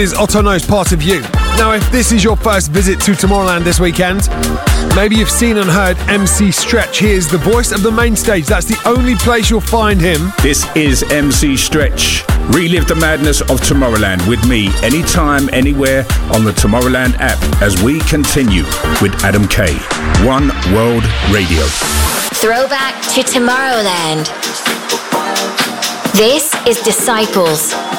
Is Otto Knows Part of You. Now, if this is your first visit to Tomorrowland this weekend, maybe you've seen and heard MC Stretch. He is the voice of the main stage. That's the only place you'll find him. This is MC Stretch. Relive the madness of Tomorrowland with me anytime, anywhere on the Tomorrowland app as we continue with Adam K. One World Radio. Throwback to Tomorrowland. This is Disciples